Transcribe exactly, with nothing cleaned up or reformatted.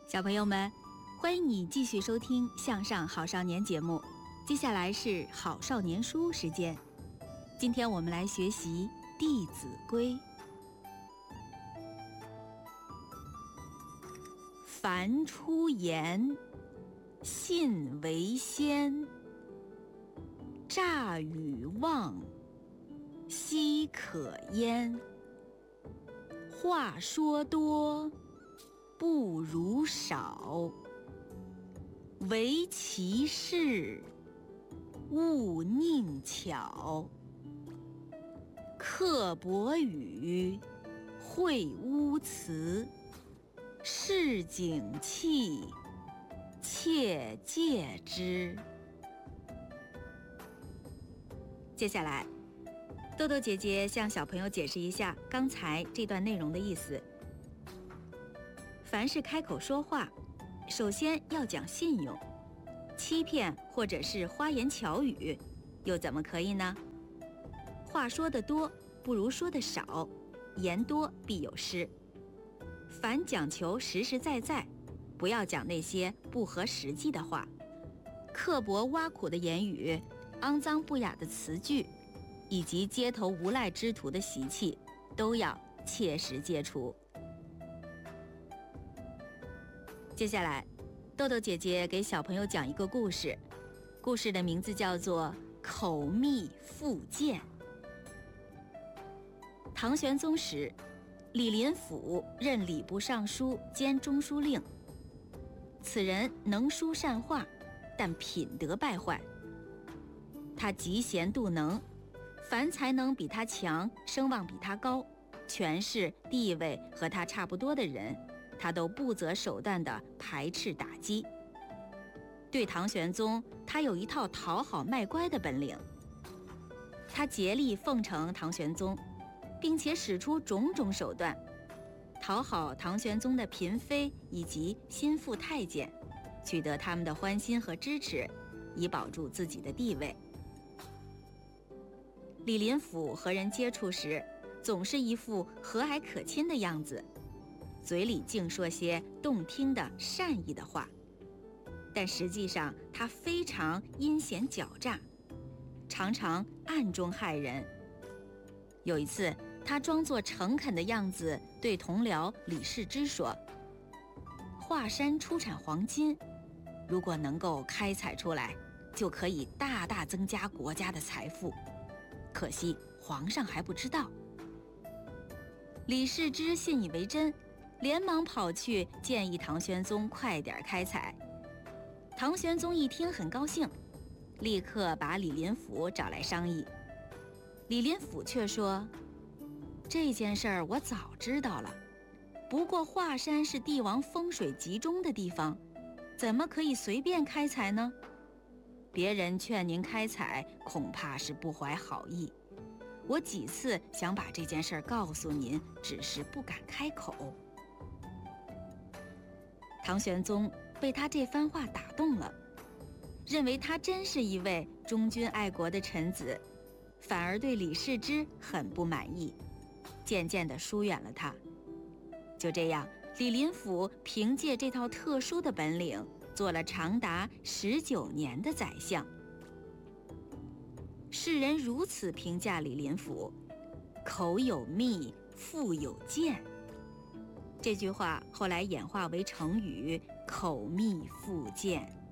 小朋友们，欢迎你继续收听《向上好少年》节目。接下来是好少年书时间，今天我们来学习《弟子规》。凡出言，信为先。诈与妄，奚可焉？话说多，不如少。唯其事，勿佞巧。刻薄语，秽污辞，市井气，切戒之。接下来，豆豆姐姐向小朋友解释一下刚才这段内容的意思。凡是开口说话，首先要讲信用，欺骗或者是花言巧语，又怎么可以呢？话说得多，不如说得少，言多必有失。凡讲求实实在在，不要讲那些不合实际的话，刻薄挖苦的言语，肮脏不雅的词句，以及街头无赖之徒的习气，都要切实戒除。接下来，豆豆姐姐给小朋友讲一个故事，故事的名字叫做《口蜜腹剑》。唐玄宗时，李林甫任礼部尚书兼中书令。此人能书善画，但品德败坏。他嫉贤妒能，凡才能比他强、声望比他高、权势地位和他差不多的人，他都不择手段地排斥打击。对唐玄宗，他有一套讨好卖乖的本领。他竭力奉承唐玄宗，并且使出种种手段，讨好唐玄宗的嫔妃以及心腹太监，取得他们的欢心和支持，以保住自己的地位。李林甫和人接触时，总是一副和蔼可亲的样子，嘴里净说些动听的善意的话，但实际上他非常阴险狡诈，常常暗中害人。有一次，他装作诚恳的样子，对同僚李世之说：华山出产黄金，如果能够开采出来，就可以大大增加国家的财富，可惜皇上还不知道。李世之信以为真，连忙跑去建议唐玄宗快点开采。唐玄宗一听很高兴，立刻把李林甫找来商议。李林甫却说：这件事儿我早知道了，不过华山是帝王风水集中的地方，怎么可以随便开采呢？别人劝您开采，恐怕是不怀好意。我几次想把这件事儿告诉您，只是不敢开口。唐玄宗被他这番话打动了，认为他真是一位忠君爱国的臣子，反而对李世之很不满意，渐渐地疏远了他。就这样，李林甫凭借这套特殊的本领，做了长达十九年的宰相。世人如此评价李林甫：口有蜜，腹有剑。这句话后来演化为成语“口蜜腹剑”。